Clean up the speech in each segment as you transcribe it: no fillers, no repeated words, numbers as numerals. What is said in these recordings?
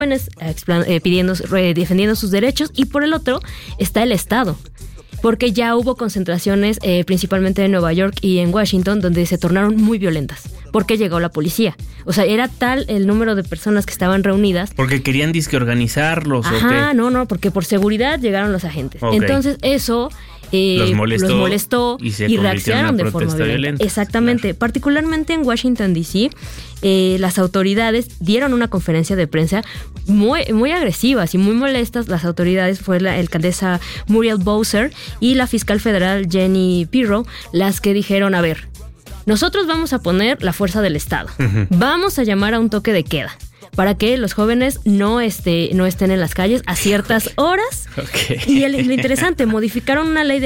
defendiendo sus derechos, y por el otro está el Estado, porque ya hubo concentraciones principalmente en Nueva York y en Washington donde se tornaron muy violentas, porque llegó la policía. O sea, era tal el número de personas que estaban reunidas. Porque querían disque organizarlos. Ajá, no, porque por seguridad llegaron los agentes. Okay. Entonces eso los molestó y reaccionaron de forma violenta. Exactamente. Claro. Particularmente en Washington, D.C., las autoridades dieron una conferencia de prensa muy agresivas y muy molestas. Las autoridades fue la alcaldesa Muriel Bowser y la fiscal federal Jenny Pirro las que dijeron, a ver, nosotros vamos a poner la fuerza del Estado. Uh-huh. Vamos a llamar a un toque de queda para que los jóvenes no estén en las calles a ciertas horas. Okay. Y lo interesante, modificaron una ley de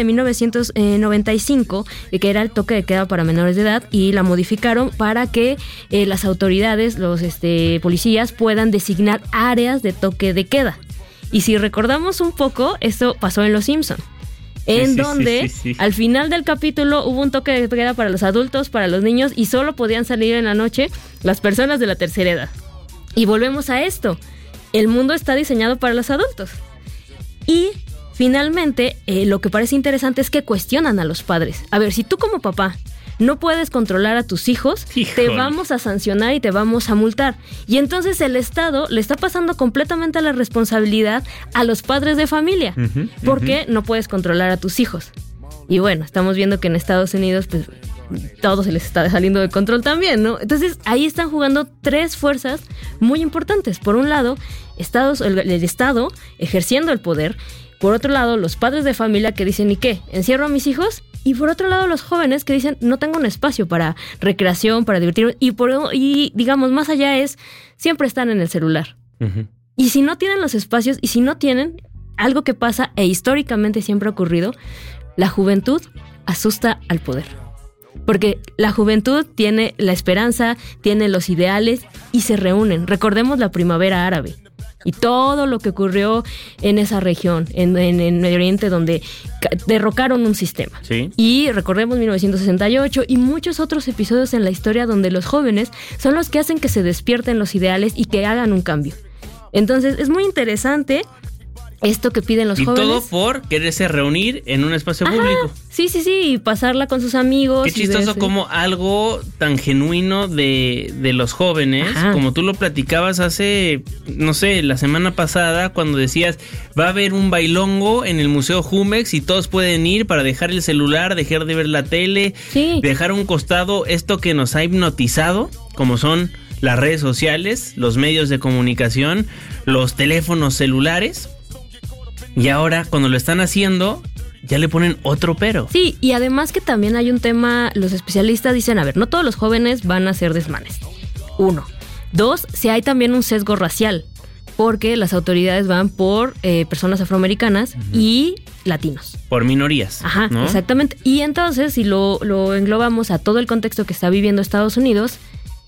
1995 que era el toque de queda para menores de edad, y la modificaron para que las autoridades, los policías, puedan designar áreas de toque de queda. Y si recordamos un poco, esto pasó en Los Simpson. Donde al final del capítulo hubo un toque de queda para los adultos, para los niños, y solo podían salir en la noche las personas de la tercera edad. Y volvemos a esto, el mundo está diseñado para los adultos. Y finalmente, lo que parece interesante es que cuestionan a los padres. A ver, si tú como papá no puedes controlar a tus hijos, te vamos a sancionar y te vamos a multar. Y entonces el Estado le está pasando completamente la responsabilidad a los padres de familia, porque no puedes controlar a tus hijos. Y bueno, estamos viendo que en Estados Unidos pues todo se les está saliendo de control también, ¿no? Entonces ahí están jugando tres fuerzas muy importantes. Por un lado, el Estado ejerciendo el poder. Por otro lado, los padres de familia que dicen, ¿y qué? ¿Encierro a mis hijos? Y por otro lado, los jóvenes que dicen, no tengo un espacio para recreación, para divertirme. Y digamos, más allá siempre están en el celular. Uh-huh. Y si no tienen los espacios, y si no tienen, algo que pasa e históricamente siempre ha ocurrido, la juventud asusta al poder. Porque la juventud tiene la esperanza, tiene los ideales y se reúnen. Recordemos la primavera árabe y todo lo que ocurrió en esa región, en Medio Oriente, donde derrocaron un sistema. ¿Sí? Y recordemos 1968 y muchos otros episodios en la historia donde los jóvenes son los que hacen que se despierten los ideales y que hagan un cambio. Entonces es muy interesante esto que piden los jóvenes. Y todo por quererse reunir en un espacio público. Sí, y pasarla con sus amigos. Qué chistoso como algo tan genuino de los jóvenes, como tú lo platicabas hace, no sé, la semana pasada, cuando decías, va a haber un bailongo en el Museo Jumex y todos pueden ir para dejar el celular, dejar de ver la tele, dejar a un costado esto que nos ha hipnotizado, como son las redes sociales, los medios de comunicación, los teléfonos celulares. Y ahora, cuando lo están haciendo, ya le ponen otro pero. Sí, y además que también hay un tema, los especialistas dicen, a ver, no todos los jóvenes van a hacer desmanes. 1. 2, si hay también un sesgo racial, porque las autoridades van por personas afroamericanas y latinos. Por minorías. ¿No? Exactamente. Y entonces, si lo englobamos a todo el contexto que está viviendo Estados Unidos,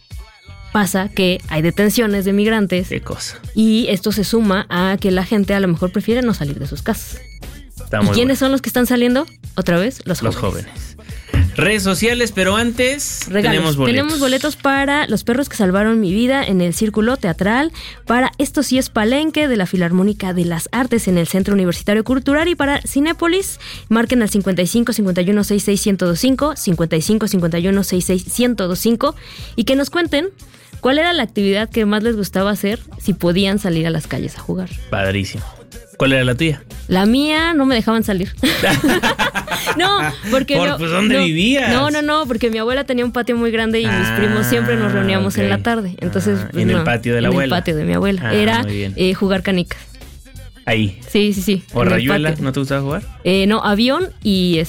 pasa que hay detenciones de migrantes. Qué cosa. Y esto se suma a que la gente a lo mejor prefiere no salir de sus casas. ¿Y quiénes son los que están saliendo? Otra vez, los jóvenes. Redes sociales, pero antes tenemos boletos. Tenemos boletos para Los perros que salvaron mi vida en el Círculo Teatral, para Esto sí es Palenque de la Filarmónica de las Artes en el Centro Universitario Cultural, y para Cinépolis, marquen al 55 51 66 1025, 55 51 66 1025, y que nos cuenten ¿cuál era la actividad que más les gustaba hacer si podían salir a las calles a jugar? Padrísimo. ¿Cuál era la tuya? La mía no me dejaban salir. No, porque... Pues ¿dónde vivías? No, porque mi abuela tenía un patio muy grande y mis primos siempre nos reuníamos en la tarde. Entonces, ¿en el patio de la abuela? En el patio de mi abuela. Era jugar canicas. Ahí. Sí. ¿O rayuela? ¿No te gustaba jugar? No, avión y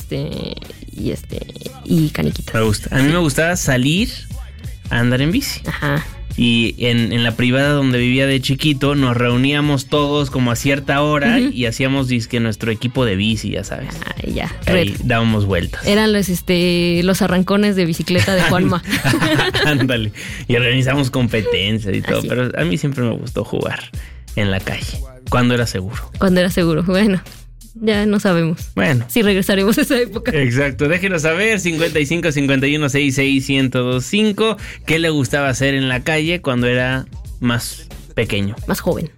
caniquitas. Me gusta. A mí me gustaba salir a andar en bici. Ajá. Y en la privada donde vivía de chiquito nos reuníamos todos como a cierta hora y hacíamos disque nuestro equipo de bici, ya sabes. Ya. Ahí dábamos vueltas. Eran los arrancones de bicicleta de Juanma. Ándale. Y organizamos competencias y todo. Pero a mí siempre me gustó jugar en la calle. Cuando era seguro. Bueno. Ya no sabemos. Bueno. Si regresaremos a esa época. Exacto. Déjenos saber, 55 51 66 1025, qué le gustaba hacer en la calle cuando era más pequeño. Más joven.